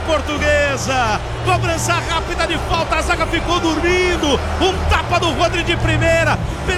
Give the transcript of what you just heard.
Portuguesa. Cobrança rápida de falta, a zaga ficou dormindo. Um tapa do Rodri de primeira.